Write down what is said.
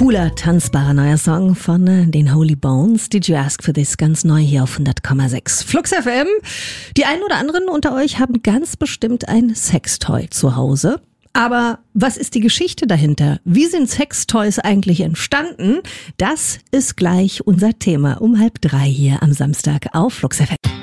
Cooler, tanzbarer neuer Song von den Holy Bones. Did You Ask for This? Ganz neu hier auf 100,6 Flux FM. Die einen oder anderen unter euch haben ganz bestimmt ein Sextoy zu Hause. Aber was ist die Geschichte dahinter? Wie sind Sextoys eigentlich entstanden? Das ist gleich unser Thema um 2:30 hier am Samstag auf Flux FM.